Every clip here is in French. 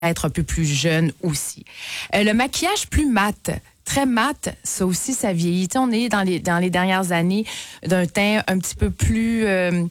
être un peu plus jeune aussi. Le maquillage plus mat. Très mat, ça aussi, ça vieillit. Tu sais, on est dans les dernières années d'un teint un petit peu plus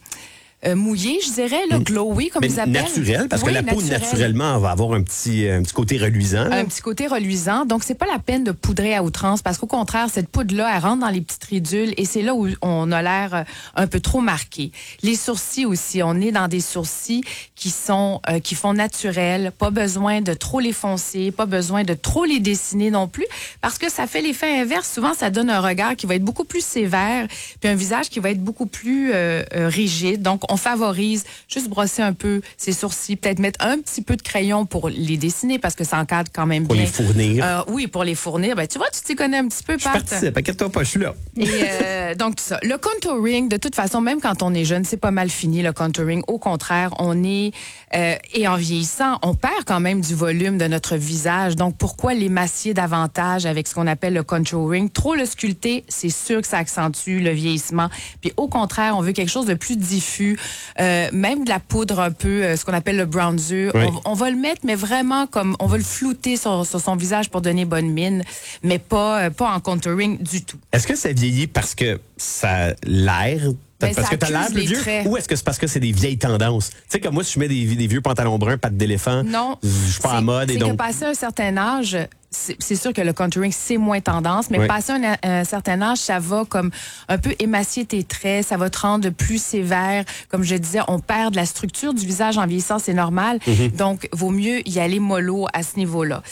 mouillé, je dirais, là, glowy, comme ils appellent. Naturel, parce que la peau, naturellement, va avoir un petit côté reluisant. Là. Un petit côté reluisant. Donc, c'est pas la peine de poudrer à outrance, parce qu'au contraire, cette poudre-là, elle rentre dans les petites ridules et c'est là où on a l'air un peu trop marqué. Les sourcils aussi, on est dans des sourcils qui font naturel, pas besoin de trop les foncer, pas besoin de trop les dessiner non plus, parce que ça fait l'effet inverse. Souvent, ça donne un regard qui va être beaucoup plus sévère, puis un visage qui va être beaucoup plus rigide. Donc, on favorise juste brosser un peu ses sourcils, peut-être mettre un petit peu de crayon pour les dessiner parce que ça encadre quand même bien. Pour les fournir. Oui, pour les fournir. Ben, tu vois, tu t'y connais un petit peu, Pat. Je participe, inquiète-toi pas, je suis là. Et donc, tout ça. Le contouring, de toute façon, même quand on est jeune, c'est pas mal fini, le contouring. Au contraire, on est... et en vieillissant, on perd quand même du volume de notre visage. Donc, pourquoi l'émacier davantage avec ce qu'on appelle le contouring? Trop le sculpter, c'est sûr que ça accentue le vieillissement. Puis, au contraire, on veut quelque chose de plus diffus. Même de la poudre un peu, ce qu'on appelle le bronzer. Oui. On va le mettre, mais vraiment comme on va le flouter sur son visage pour donner bonne mine, mais pas en contouring du tout. Est-ce que ça vieillit parce que ça a l'air... Ben, parce que t'as l'air plus vieux, ou est-ce que c'est parce que c'est des vieilles tendances? Tu sais, comme moi, si je mets des vieux pantalons bruns, pattes d'éléphant, je suis pas à mode. C'est que passé un certain âge, c'est sûr que le contouring, c'est moins tendance, mais passé un certain âge, ça va comme un peu émacier tes traits, ça va te rendre plus sévère. Comme je disais, on perd de la structure du visage en vieillissant, c'est normal. Donc, vaut mieux y aller mollo à ce niveau-là.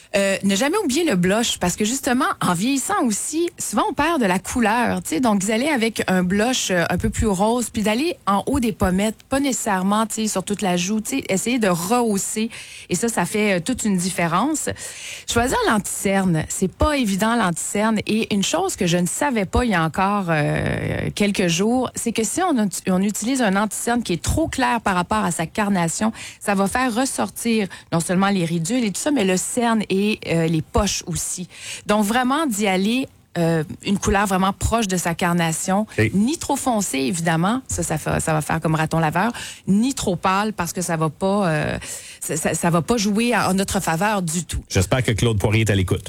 Ne jamais oublier le blush, parce que justement, en vieillissant aussi, souvent on perd de la couleur, tu sais. Donc, vous allez avec un blush un peu plus rose, puis d'aller en haut des pommettes, pas nécessairement, tu sais, sur toute la joue, tu sais, essayer de rehausser. Et ça fait toute une différence. Choisir l'anti-cerne, c'est pas évident, l'anti-cerne. Et une chose que je ne savais pas il y a encore quelques jours, c'est que si on utilise un anti-cerne qui est trop clair par rapport à sa carnation, ça va faire ressortir non seulement les ridules et tout ça, mais le cerne et les poches aussi. Donc, vraiment d'y aller une couleur vraiment proche de sa carnation, ni trop foncé, évidemment, ça va faire comme raton laveur, ni trop pâle parce que ça va pas jouer en notre faveur du tout. J'espère que Claude Poirier est à l'écoute.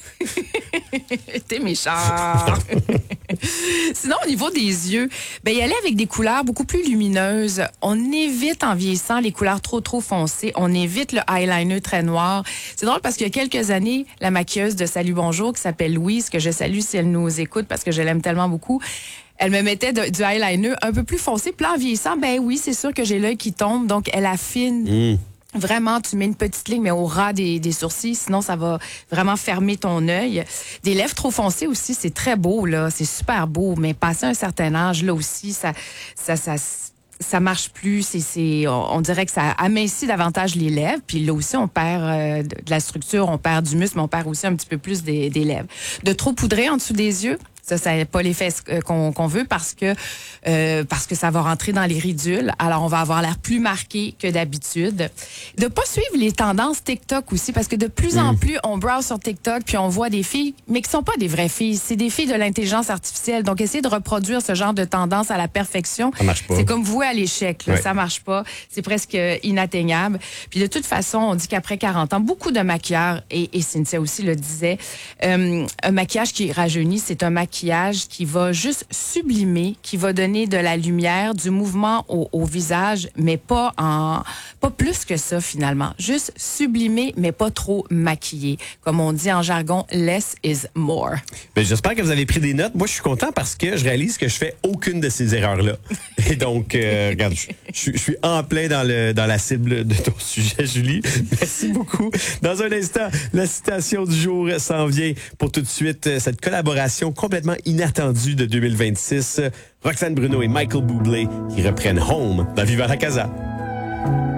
T'es méchant. Sinon, au niveau des yeux, y aller avec des couleurs beaucoup plus lumineuses. On évite, en vieillissant, les couleurs trop foncées. On évite le eyeliner très noir. C'est drôle parce qu'il y a quelques années, la maquilleuse de Salut Bonjour, qui s'appelle Louise, que je salue si elle nous écoute parce que je l'aime tellement beaucoup, elle me mettait du eyeliner un peu plus foncé. Puis là, en vieillissant, oui, c'est sûr que j'ai l'œil qui tombe, donc elle affine. Vraiment, tu mets une petite ligne, mais au ras des sourcils, sinon ça va vraiment fermer ton œil. Des lèvres trop foncées aussi, c'est très beau, là, c'est super beau, mais passé un certain âge, là aussi, ça marche plus. On dirait que ça amincit davantage les lèvres. Puis là aussi, on perd de la structure, on perd du muscle, mais on perd aussi un petit peu plus des lèvres. De trop poudrer en dessous des yeux, ça n'est pas l'effet qu'on veut parce que ça va rentrer dans les ridules. Alors, on va avoir l'air plus marqué que d'habitude. De pas suivre les tendances TikTok aussi, parce que de plus en plus, on browse sur TikTok puis on voit des filles, mais qui sont pas des vraies filles. C'est des filles de l'intelligence artificielle. Donc, essayer de reproduire ce genre de tendance à la perfection, ça marche pas. C'est comme voué à l'échec. Là. Ça marche pas. C'est presque inatteignable. Puis de toute façon, on dit qu'après 40 ans, beaucoup de maquilleurs, et Cynthia aussi le disait, un maquillage qui rajeunit, c'est un maquillage qui va juste sublimer, qui va donner de la lumière, du mouvement au visage, mais pas plus que ça finalement. Juste sublimer, mais pas trop maquillé. Comme on dit en jargon, less is more. J'espère que vous avez pris des notes. Moi, je suis content parce que je réalise que je fais aucune de ces erreurs-là. Et donc, regarde, je suis en plein dans la cible de ton sujet, Julie. Merci beaucoup. Dans un instant, la citation du jour s'en vient. Pour tout de suite, cette collaboration complètement inattendue de 2026. Roxane Bruno et Michael Bublé qui reprennent Home dans Viva la Casa.